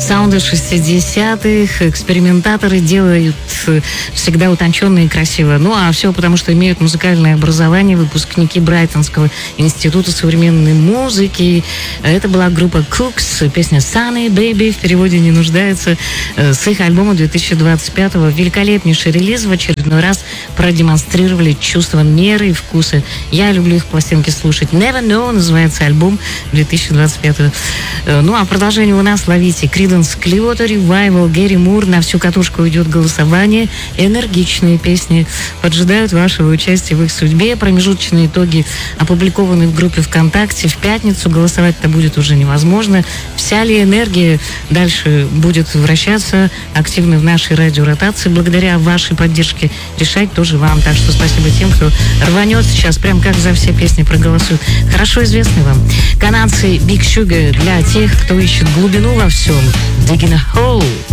Саунды 60-х, экспериментаторы делают всегда утонченно и красиво. Ну, а все потому, что имеют музыкальное образование, выпускники Брайтонского института современной музыки. Это была группа Cooks, песня Sunny Baby, в переводе не нуждается, с их альбома 2025-го. Великолепнейший релиз, в очередной раз продемонстрировали чувство меры и вкуса. Я люблю их пластинки слушать. Never Know называется альбом 2025-го. Ну, а продолжение у нас ловите. Creedence Clearwater Revival, Гэри Мур, на всю катушку идет голосование. Энергичные песни поджидают вашего участия в их судьбе. Промежуточные итоги опубликованы в группе ВКонтакте. В пятницу голосовать-то будет уже невозможно. Вся ли энергия дальше будет вращаться активно в нашей радиоротации? Благодаря вашей поддержке решать тоже вам. Так что спасибо тем, кто рванет сейчас, прям как за все песни проголосуют. Хорошо известны вам канадцы Big Sugar для тех, кто ищет глубину во всем. Digging a hole.